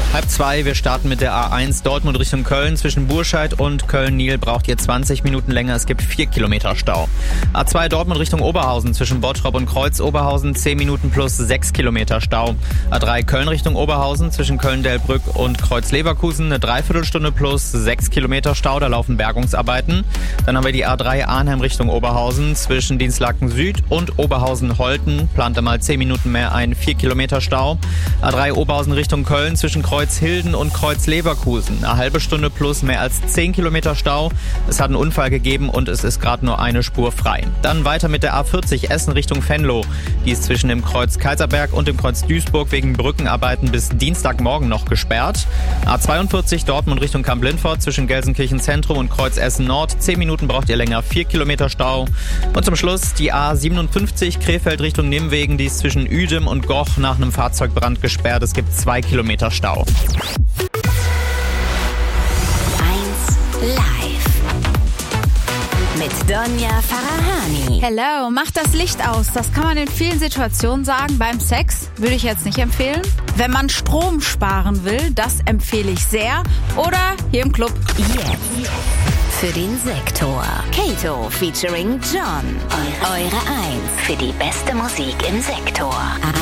1:30, wir starten mit der A1 Dortmund Richtung Köln. Zwischen Burscheid und Köln-Niel braucht ihr 20 Minuten länger. Es gibt 4 Kilometer Stau. A2 Dortmund Richtung Oberhausen. Zwischen Bottrop und Kreuz-Oberhausen 10 Minuten plus 6 Kilometer Stau. A3 Köln Richtung Oberhausen. Zwischen Köln-Delbrück und Kreuz-Leverkusen eine Dreiviertelstunde plus 6 Kilometer Stau. Da laufen Bergungsarbeiten. Dann haben wir die A3 Arnhem Richtung Oberhausen. Zwischen Dienstlaken Süd und Oberhausen-Holten plant er mal 10 Minuten mehr ein, 4 Kilometer Stau. A3 Oberhausen Richtung Köln. Zwischen Kreuzhilden und Kreuz-Leverkusen eine halbe Stunde plus mehr als 10 Kilometer Stau. Es hat einen Unfall gegeben und es ist gerade nur eine Spur frei. Dann weiter mit der A40 Essen Richtung Venlo. Die ist zwischen dem Kreuz Kaiserberg und dem Kreuz Duisburg wegen Brückenarbeiten bis Dienstagmorgen noch gesperrt. A42 Dortmund Richtung Kamp-Lindfort zwischen Gelsenkirchen Zentrum und Kreuz Essen Nord. 10 Minuten braucht ihr länger, 4 Kilometer Stau. Und zum Schluss die A57 Krefeld Richtung Nimwegen. Die ist zwischen Uedem und Goch nach einem Fahrzeugbrand gesperrt. Es gibt 2 Kilometer Stau. 1 Live mit Donja Farahani. Hello, mach das Licht aus. Das kann man in vielen Situationen sagen. Beim Sex würde ich jetzt nicht empfehlen. Wenn man Strom sparen will, das empfehle ich sehr. Oder hier im Club. Jetzt für den Sektor. Kato featuring John. Eure 1 für die beste Musik im Sektor.